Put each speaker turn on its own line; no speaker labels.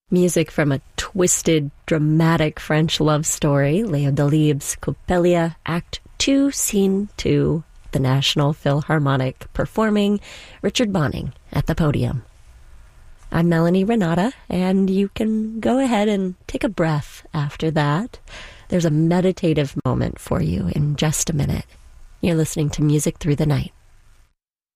Music from a twisted, dramatic French love story, Léo Delibes' Coppelia, Act 2, Scene 2, the National Philharmonic performing Richard Bonning at the podium. I'm Melanie Renata, and you can go ahead and take a breath after that. There's a meditative moment for you in just a minute. You're listening to Music Through the Night.